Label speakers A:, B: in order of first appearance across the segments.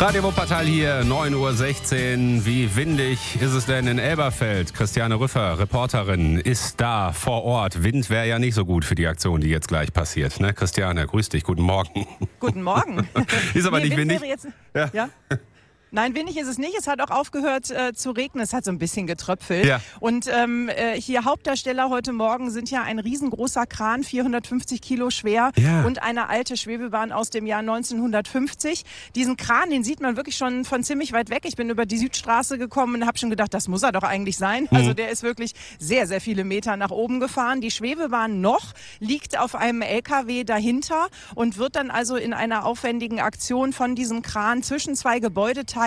A: Radio Wuppertal hier, 9:16 Uhr. Wie windig ist es denn in Elberfeld? Christiane Rüffer, Reporterin, ist da vor Ort. Wind wäre ja nicht so gut für die Aktion, die jetzt gleich passiert. Ne? Christiane, grüß dich, guten Morgen.
B: Guten Morgen.
A: Ist aber nicht windig.
B: Ja? Nein, windig ist es nicht. Es hat auch aufgehört zu regnen. Es hat so ein bisschen getröpfelt.
A: Ja.
B: Und hier Hauptdarsteller heute Morgen sind ja ein riesengroßer Kran, 450 Kilo schwer,
A: Ja.
B: und eine alte Schwebebahn aus dem Jahr 1950. Diesen Kran, den sieht man wirklich schon von ziemlich weit weg. Ich bin über die Südstraße gekommen und habe schon gedacht, das muss er doch eigentlich sein. Also der ist wirklich sehr, sehr viele Meter nach oben gefahren. Die Schwebebahn liegt auf einem LKW dahinter und wird dann also in einer aufwendigen Aktion von diesem Kran zwischen zwei Gebäudeteile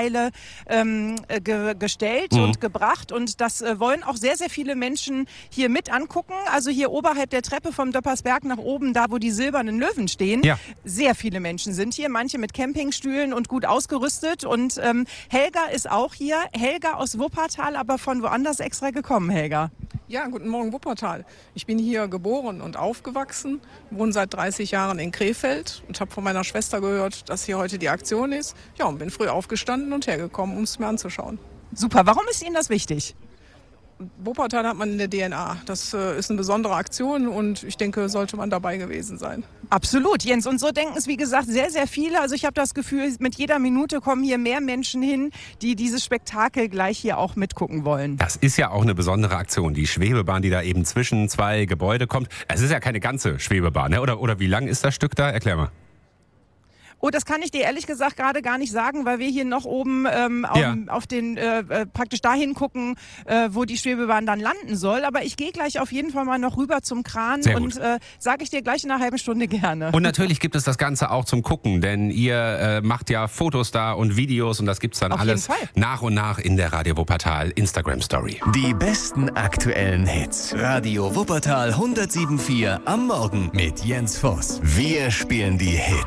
B: gestellt und gebracht. Und das wollen auch sehr, sehr viele Menschen hier mit angucken. Also hier oberhalb der Treppe vom Döppersberg nach oben, da wo die silbernen Löwen stehen.
A: Ja.
B: Sehr viele Menschen sind hier, manche mit Campingstühlen und gut ausgerüstet. Und Helga ist auch hier. Helga aus Wuppertal, aber von woanders extra gekommen, Helga.
C: Ja, guten Morgen Wuppertal. Ich bin hier geboren und aufgewachsen, wohne seit 30 Jahren in Krefeld und habe von meiner Schwester gehört, dass hier heute die Aktion ist. Ja, und bin früh aufgestanden und hergekommen, um es mir anzuschauen.
B: Super. Warum ist Ihnen das wichtig?
C: Wuppertal hat man in der DNA. Das ist eine besondere Aktion und ich denke, sollte man dabei gewesen sein.
B: Absolut, Jens. Und so denken es, wie gesagt, sehr, sehr viele. Also ich habe das Gefühl, mit jeder Minute kommen hier mehr Menschen hin, die dieses Spektakel gleich hier auch mitgucken wollen.
A: Das ist ja auch eine besondere Aktion, die Schwebebahn, die da eben zwischen zwei Gebäude kommt. Es ist ja keine ganze Schwebebahn, ne? Oder wie lang ist das Stück da? Erklär mal.
B: Oh, das kann ich dir ehrlich gesagt gerade gar nicht sagen, weil wir hier noch oben auf den praktisch dahin gucken, wo die Schwebebahn dann landen soll. Aber ich gehe gleich auf jeden Fall mal noch rüber zum Kran und sage ich dir gleich in einer halben Stunde gerne.
A: Und natürlich gibt es das Ganze auch zum Gucken, denn ihr macht ja Fotos da und Videos und das gibt's dann
B: Auf
A: alles
B: jeden Fall.
A: nach und nach in der Radio Wuppertal Instagram Story.
D: Die besten aktuellen Hits. Radio Wuppertal 107.4 am Morgen mit Jens Voss. Wir spielen die Hits.